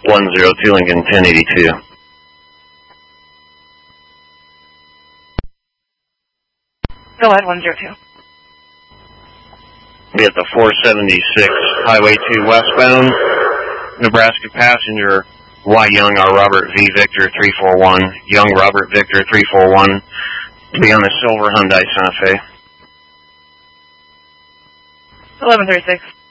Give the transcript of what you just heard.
102 Lincoln 1082. Go ahead, 102. Be at the 476 Highway 2 westbound. Nebraska passenger Y. Young, R. Robert V. Victor 341. Young Robert Victor 341. Be on the silver Hyundai Santa Fe. 1136.